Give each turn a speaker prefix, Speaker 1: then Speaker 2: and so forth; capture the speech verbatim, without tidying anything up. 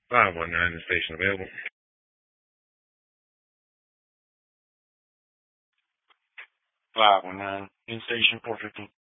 Speaker 1: five one nine, the station available. five one nine, in station four fifteen.